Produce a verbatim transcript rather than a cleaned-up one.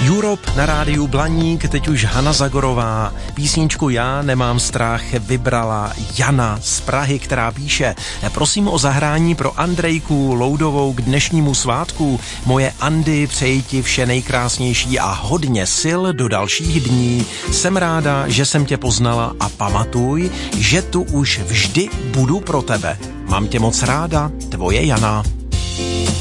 Europe na rádiu Blaník, teď už Hana Zagorová. Písničku Já nemám strach vybrala Jana z Prahy, která píše: prosím o zahrání pro Andrejku Loudovou k dnešnímu svátku. Moje Andy, přeji ti vše nejkrásnější a hodně sil do dalších dní. Jsem ráda, že jsem tě poznala a pamatuj, že tu už vždy budu pro tebe. Mám tě moc ráda, tvoje Jana.